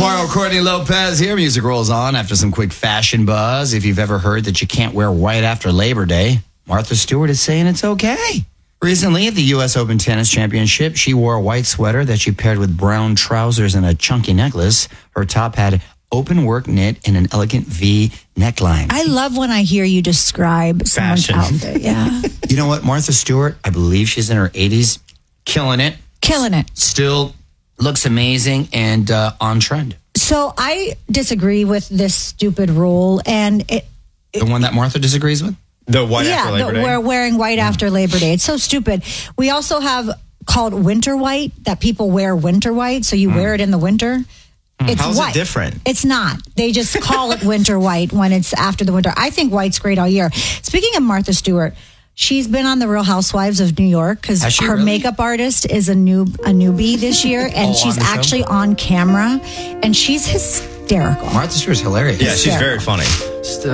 Mario Courtney Lopez here. Music rolls on after some quick fashion buzz. If you've ever heard that you can't wear white after Labor Day, Martha Stewart is saying it's okay. Recently at the U.S. Open Tennis Championship, she wore a white sweater that she paired with brown trousers and a chunky necklace. Her top had open work knit in an elegant V neckline. I love when I hear you describe someone's outfit. Yeah. You know what? Martha Stewart, I believe she's in her 80s, killing it. Killing it. Still looks amazing and on trend. So I disagree with this stupid rule. And the one that Martha disagrees with? The white after Labor Day? We're wearing white after Labor Day. It's so stupid. We also have called winter white, that people wear winter white. So you wear it in the winter. It's How's white. it different? It's not. They just call it winter white when it's after the winter. I think white's great all year. Speaking of Martha Stewart, she's been on The Real Housewives of New York because her makeup artist is a newbie this year, and she's actually on camera, and she's hysterical. Martha Stewart's hilarious. Yeah, she's very funny.